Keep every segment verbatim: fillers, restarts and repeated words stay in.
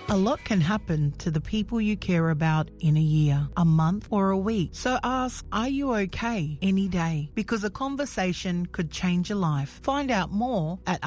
A lot can happen to the people you care about in a year, a month or a week. So ask, are you okay any day? Because a conversation could change your life. Find out more at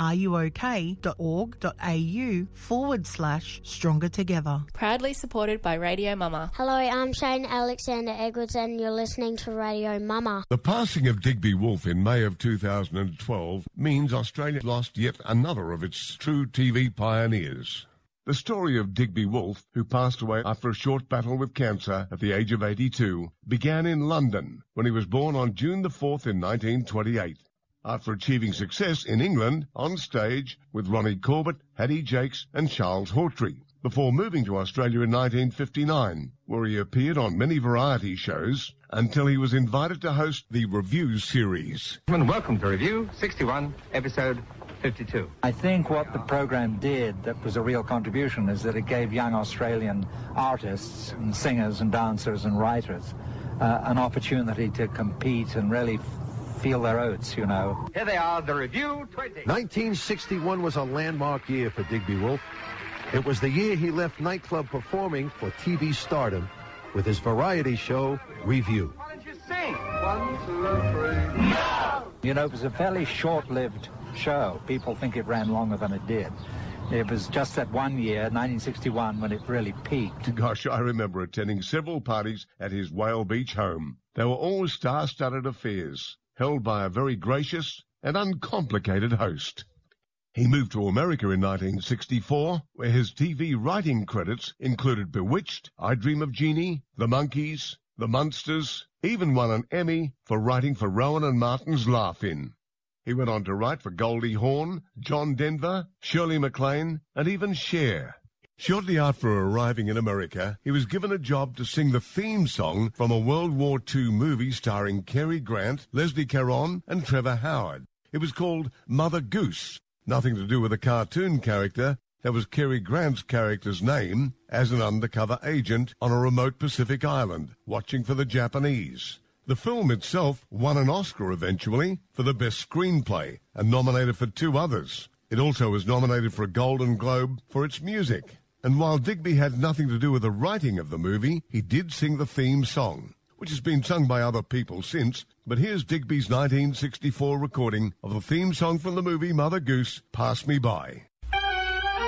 ruok.org.au forward slash stronger together. Proudly supported by Radio Mama. Hello, I'm Shane Alexander Edwards and you're listening to Radio Mama. The passing of Digby Wolfe in May of two thousand twelve means Australia lost yet another of its true T V pioneers. The story of Digby Wolfe, who passed away after a short battle with cancer at the age of eighty-two, began in London when he was born on June the fourth in nineteen twenty-eight. After achieving success in England on stage with Ronnie Corbett, Hattie Jakes and Charles Hawtrey, before moving to Australia in nineteen fifty-nine, where he appeared on many variety shows until he was invited to host the Review series. Welcome to Review sixty-one, episode fifty-two. I think what the program did that was a real contribution is that it gave young Australian artists and singers and dancers and writers uh, an opportunity to compete and really f- feel their oats, you know. Here they are, the Review twenty. nineteen sixty-one was a landmark year for Digby Wolfe. It was the year he left nightclub performing for T V stardom with his variety show, Review. Why don't you sing? One, two, three. No! You know, it was a fairly short-lived show. People think it ran longer than it did. It was just that one year, nineteen sixty-one, when it really peaked. Gosh, I remember attending several parties at his Whale Beach home. They were all star-studded affairs, held by a very gracious and uncomplicated host. He moved to America in nineteen sixty-four, where his T V writing credits included Bewitched, I Dream of Jeannie, The Monkees, The Munsters, even won an Emmy for writing for Rowan and Martin's Laugh-In. He went on to write for Goldie Hawn, John Denver, Shirley MacLaine, and even Cher. Shortly after arriving in America, he was given a job to sing the theme song from a World War Two movie starring Cary Grant, Leslie Caron, and Trevor Howard. It was called Mother Goose, nothing to do with a cartoon character. That was Cary Grant's character's name as an undercover agent on a remote Pacific island, watching for the Japanese. The film itself won an Oscar eventually for the best screenplay and nominated for two others. It also was nominated for a Golden Globe for its music. And while Digby had nothing to do with the writing of the movie, he did sing the theme song, which has been sung by other people since. But here's Digby's nineteen sixty-four recording of the theme song from the movie Mother Goose, Pass Me By.